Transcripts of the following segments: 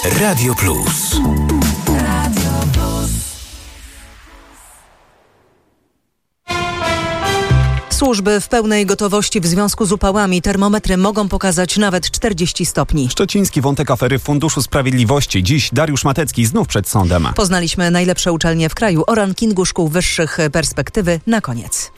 Radio Plus. Służby w pełnej gotowości w związku z upałami. Termometry mogą pokazać nawet 40 stopni. Szczeciński wątek afery w Funduszu Sprawiedliwości. Dziś Dariusz Matecki znów przed sądem. Poznaliśmy najlepsze uczelnie w kraju. O rankingu szkół wyższych perspektywy na koniec.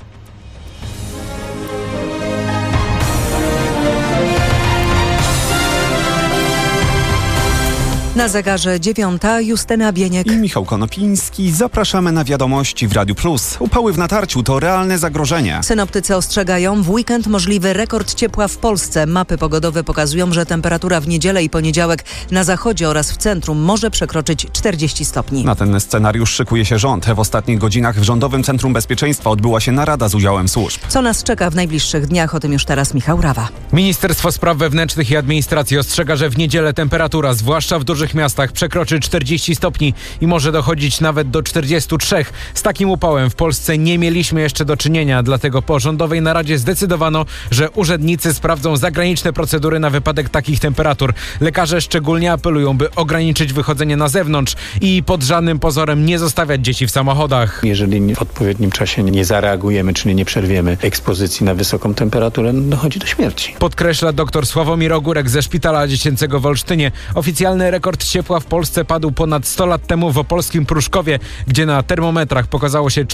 Na zegarze 9, Justyna Bieniek i Michał Konopiński. Zapraszamy na wiadomości w Radiu Plus. Upały w natarciu to realne zagrożenie. Synoptycy ostrzegają, w weekend możliwy rekord ciepła w Polsce. Mapy pogodowe pokazują, że temperatura w niedzielę i poniedziałek na zachodzie oraz w centrum może przekroczyć 40 stopni. Na ten scenariusz szykuje się rząd. W ostatnich godzinach w Rządowym Centrum Bezpieczeństwa odbyła się narada z udziałem służb. Co nas czeka w najbliższych dniach? O tym już teraz Michał Rawa. Ministerstwo Spraw Wewnętrznych i Administracji ostrzega, że w niedzielę temperatura, zwłaszcza w dużych miastach, przekroczy 40 stopni i może dochodzić nawet do 43. Z takim upałem w Polsce nie mieliśmy jeszcze do czynienia, dlatego po rządowej naradzie zdecydowano, że urzędnicy sprawdzą zagraniczne procedury na wypadek takich temperatur. Lekarze szczególnie apelują, by ograniczyć wychodzenie na zewnątrz i pod żadnym pozorem nie zostawiać dzieci w samochodach. Jeżeli w odpowiednim czasie nie zareagujemy, czyli nie przerwiemy ekspozycji na wysoką temperaturę, dochodzi do śmierci. Podkreśla dr Sławomir Ogórek ze Szpitala Dziecięcego w Olsztynie. Oficjalny rekord ciepła w Polsce padł ponad 100 lat temu w opolskim Pruszkowie, gdzie na termometrach pokazało się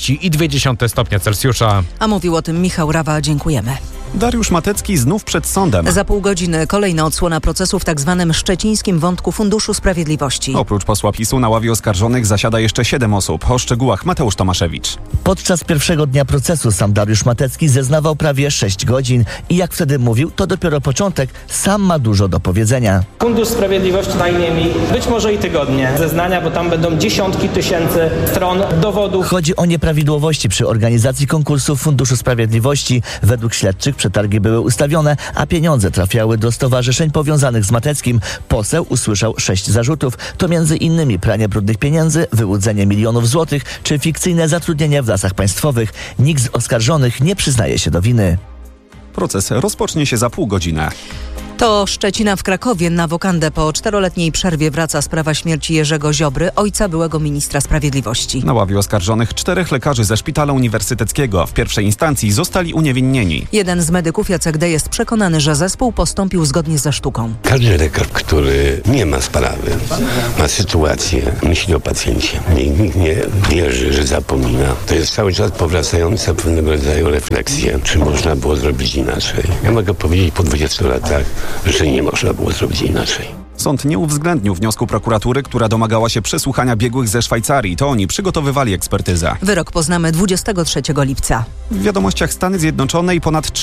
40,2 stopnia Celsjusza. A mówił o tym Michał Rawa. Dziękujemy. Dariusz Matecki znów przed sądem. Za pół godziny kolejna odsłona procesu w tzw. szczecińskim wątku Funduszu Sprawiedliwości. Oprócz posła PiS-u na ławie oskarżonych zasiada jeszcze 7 osób. O szczegółach Mateusz Tomaszewicz. Podczas pierwszego dnia procesu sam Dariusz Matecki zeznawał prawie 6 godzin i jak wtedy mówił, to dopiero początek, sam ma dużo do powiedzenia. Fundusz Sprawiedliwości zajmie mi być może i tygodnie zeznania, bo tam będą dziesiątki tysięcy stron dowodów. Chodzi o nieprawidłowości przy organizacji konkursu Funduszu Sprawiedliwości. Według śledczych przetargi były ustawione, a pieniądze trafiały do stowarzyszeń powiązanych z Mateckim. Poseł usłyszał 6 zarzutów. To m.in. pranie brudnych pieniędzy, wyłudzenie milionów złotych czy fikcyjne zatrudnienie w Lasach Państwowych. Nikt z oskarżonych nie przyznaje się do winy. Proces rozpocznie się za pół godziny. To Szczecina w Krakowie. Na wokandę po 4-letniej przerwie wraca sprawa śmierci Jerzego Ziobry, ojca byłego ministra sprawiedliwości. Na ławie oskarżonych 4 lekarzy ze Szpitala Uniwersyteckiego. W pierwszej instancji zostali uniewinnieni. Jeden z medyków, Jacek D., jest przekonany, że zespół postąpił zgodnie ze sztuką. Każdy lekarz, który nie ma sprawy, ma sytuację, myśli o pacjencie. Nikt nie wierzy, że zapomina. To jest cały czas powracająca pewnego rodzaju refleksja, czy można było zrobić inaczej. Ja mogę powiedzieć po 20 latach, że nie można było zrobić inaczej. Sąd nie uwzględnił wniosku prokuratury, która domagała się przesłuchania biegłych ze Szwajcarii. To oni przygotowywali ekspertyzę. Wyrok poznamy 23 lipca. W wiadomościach Stany Zjednoczone i ponad